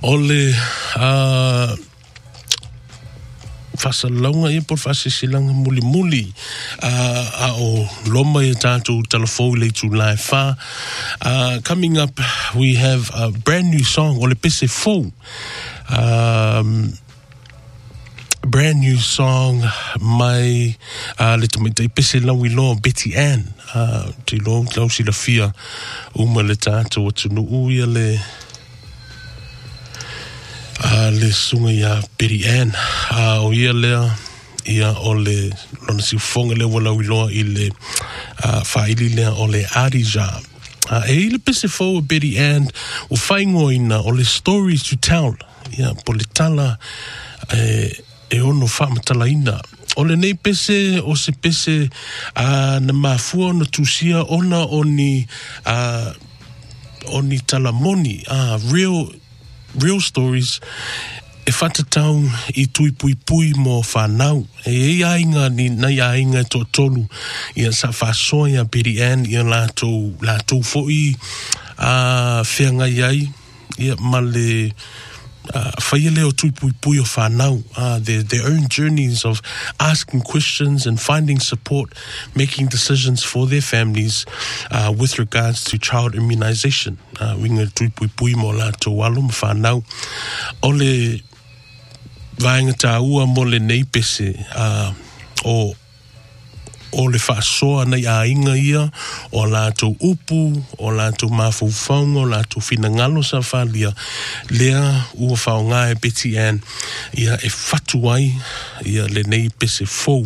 Ole fasalonga e por fasisilanga muli a o loma e tātou telefou le tu lai fa. Coming up, we have a brand new song, Ole Pese Fou. Brand new song, mai le tamita I pese lawi lo Betty Ann. Te lo klausi la fia uma le tātou atunu uia le sunga ia Betty Ann. O ia lea ia o le lona siufonga le wala wiloa I le whaili lea o le Arija. E le pese fau Betty Ann o whaingoina o le stories to tell. Ia po le tala e ono whamatalaina. O le nei pese o se pese na mafua na tusia ona oni talamoni. Real stories e whatatau I tui pui pui mo whanau. E ainga ni nai ainga to tolu ia sa whasoa ia Betty Ann ia lātou foi whianga iai ia male whaiele o tui pui pui o whanau. Their own journeys of asking questions and finding support, making decisions for their families with regards to child immunization. Winga tui pui pui mo lātou alo ma whanau. Ole vaenga tā ua mo le nei pese o le whaasoa nei a inga ia o lātou upu, o lātou mawhauwhaunga, o lātou whinangalo sa whalia lea ua whaonga e Betty Ann ia e whatuai ia le nei pese fou.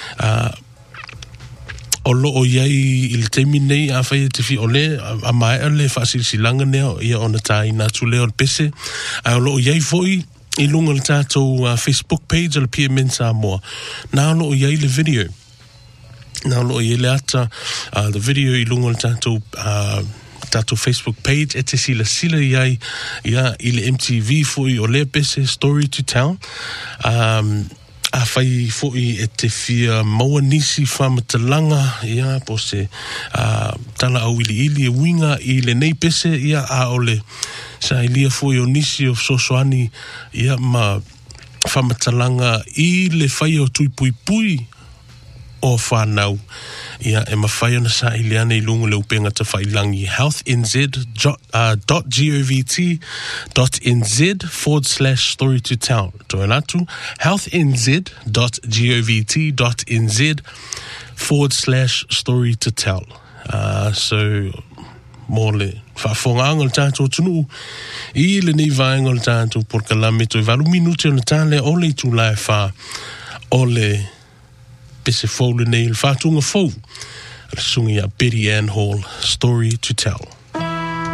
O loo iai I le teimi nei a whai te fi o le a mai le whaasilisilanga nea ia o na tai nātu leo le pese. O loo iai foi I lunga le tātou Facebook page o le PMN Samoa. Nā loo iai le video. Now lo ye lata the video I lunga tato Facebook page e te sila iai ia I le MTV foi o le pese story to tell a fai foi e te fia maua nisi whamatalanga ia po se tala au ili e winga I le nei pese ia a ole sa ilia foi o nisi o sosoani ia ma whamatalanga I le fai o tui pui pui o whanau. Ia e mawhai ona sa ileana I lungu le upenga ta whailangi healthnz.govt.nz/story to tell. Toi latu, healthnz.govt.nz/story to tell. So, mo le whaafonga le tātou tunu I le nei vaenga le tātou por kalame toi valu minuti o le tāle o le tu lai wha o le pese fou le nei le whātunga fou. Le sunga ia Betty Ann Hall, Story to Tell.